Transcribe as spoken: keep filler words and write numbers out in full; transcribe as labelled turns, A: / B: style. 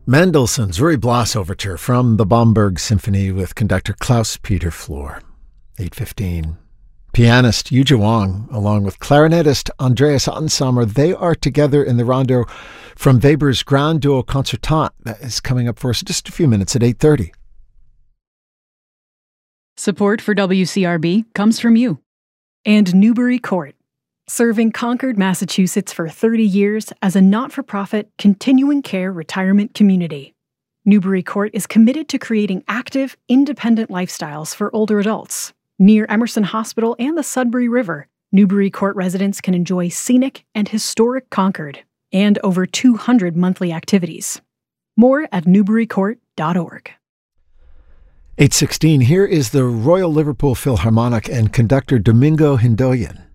A: Mendelssohn's Ruy Blas Overture from the Bomberg Symphony with conductor Klaus-Peter Flohr. eight fifteen. Pianist Yuja Wang, along with clarinetist Andreas Ottensamer, they are together in the rondo from Weber's Grand Duo Concertant. That is coming up for us in just a few minutes at eight thirty.
B: Support for W C R B comes from you and Newbury Court, serving Concord, Massachusetts for thirty years as a not-for-profit continuing care retirement community. Newbury Court is committed to creating active, independent lifestyles for older adults. Near Emerson Hospital and the Sudbury River, Newbury Court residents can enjoy scenic and historic Concord and over two hundred monthly activities. More at newbury court dot org.
A: eight sixteen, here is the Royal Liverpool Philharmonic and conductor Domingo Hindoyan.